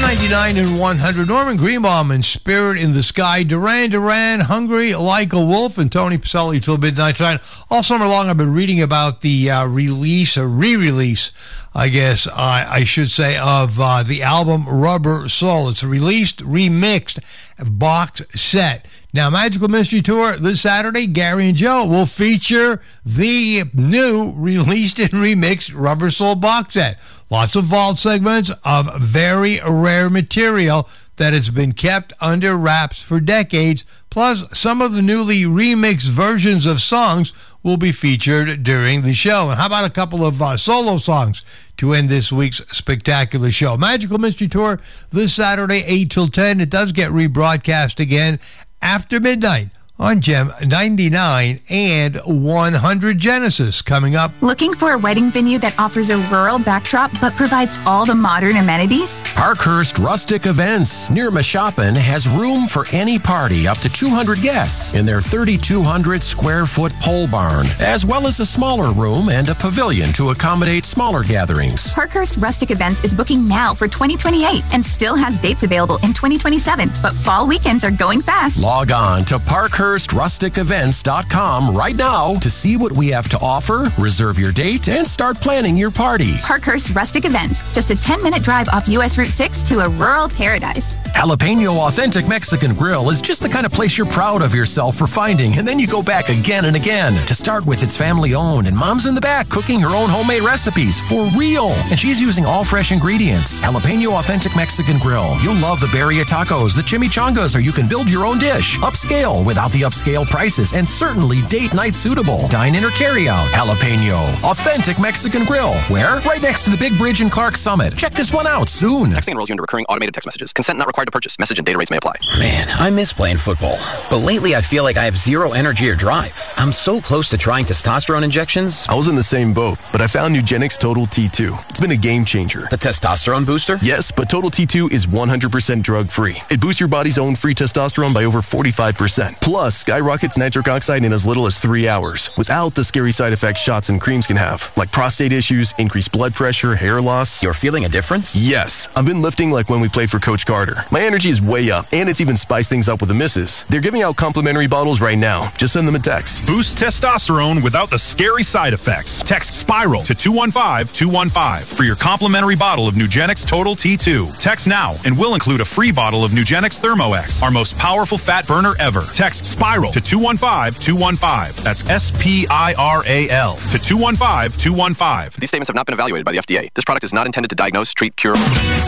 99 and 100. Norman Greenbaum and Spirit in the Sky. Duran Duran, Hungry Like a Wolf, and Tony Pacelli till midnight tonight. All summer long, I've been reading about the re-release, I guess I should say, of the album Rubber Soul. It's a released, remixed box set. Now, Magical Mystery Tour this Saturday, Gary and Joe will feature the new released and remixed Rubber Soul box set. Lots of vault segments of very rare material that has been kept under wraps for decades, plus some of the newly remixed versions of songs will be featured during the show. And how about a couple of solo songs to end this week's spectacular show? Magical Mystery Tour this Saturday, 8 till 10. It does get rebroadcast again after midnight on Gem 99 and 100 Genesis coming up. Looking for a wedding venue that offers a rural backdrop but provides all the modern amenities? Parkhurst Rustic Events near Mashopin has room for any party up to 200 guests in their 3,200 square foot pole barn, as well as a smaller room and a pavilion to accommodate smaller gatherings. Parkhurst Rustic Events is booking now for 2028 and still has dates available in 2027, but fall weekends are going fast. Log on to ParkhurstRusticEvents.com right now to see what we have to offer, reserve your date, and start planning your party. Parkhurst Rustic Events, just a 10-minute drive off US Route 6 to a rural paradise. Jalapeno Authentic Mexican Grill is just the kind of place you're proud of yourself for finding, and then you go back again and again. To start with, it's family-owned, and Mom's in the back cooking her own homemade recipes for real. And she's using all fresh ingredients. Jalapeno Authentic Mexican Grill. You'll love the birria tacos, the chimichangas, or you can build your own dish. Upscale without the upscale prices, and certainly date night suitable. Dine in or carry out. Jalapeno Authentic Mexican Grill. Where? Right next to the big bridge in Clark Summit. Check this one out soon. Texting enrolls you into recurring automated text messages. Consent not required to purchase. Message and data rates may apply. Man, I miss playing football. But lately I feel like I have zero energy or drive. I'm so close to trying testosterone injections. I was in the same boat, but I found Nugenix Total T2. It's been a game changer. The testosterone booster? Yes, but Total T2 is 100% drug-free. It boosts your body's own free testosterone by over 45%. Plus, skyrockets nitric oxide in as little as 3 hours, without the scary side effects shots and creams can have, like prostate issues, increased blood pressure, hair loss. You're feeling a difference? Yes. I've been lifting like when we played for Coach Carter. My energy is way up, and it's even spiced things up with the misses. They're giving out complimentary bottles right now. Just send them a text. Boost testosterone without the scary side effects. Text SPIRAL to 215-215 for your complimentary bottle of Nugenix Total T2. Text now, and we'll include a free bottle of Nugenix ThermoX, our most powerful fat burner ever. Text SPIRAL to 215-215. That's SPIRAL to 215-215. These statements have not been evaluated by the FDA. This product is not intended to diagnose, treat, cure.